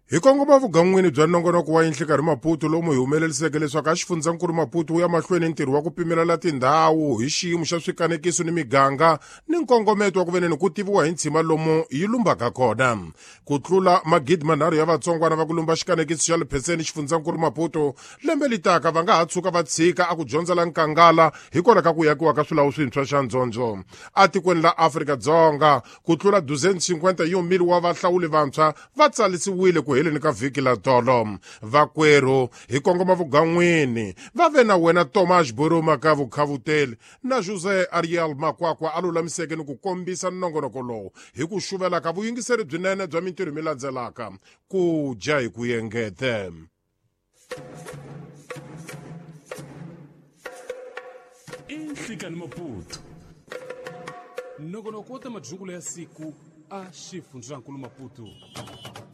Hi kongoma vugan'wini bya nongonoko wa Nhlikani Maputo lomu hi humeleliseke leswaku a xifundzankulu Maputo wu ya mahlweni ntirho wa ku pimelela tindhawu hi xiyimo xa swikanekiso ni miganga ni nkongometo wa ku veneni ku tiviwa hi ntshima lomu yi lumbaka kona. Ku tlula magidi manharhu ya vatsongwana va ku lumba xikanekiso xa lipheseni xifundzankulu Maputo lembe litaka va nga ha tshuka va tshika a ku dyondzela nkangala hikwalaho ka ku yakiwa ka swilawu swintshwa xa ndzondzo. A tikweni la Afrika-Dzonga ku tlula 250 yomili wa vahlawuli vantshwa va tsalisiwile ku heleni ka vhiki la tolo. Vakwerhu hi kongoma vugan'wini va ve na wena Thomas Buruma ka vukhavuteli na Jose Ariel Makwakwa a lulamiseke ni ku kombisa nongonoko lowu hi ku xuvela ka vuyingiseri byinene bya mintirho mi landzelaka ku dya hi ku yengete. Nhlikani Maputo nongonoko wa ta majungulo ya siku a xifundzankulu Maputo.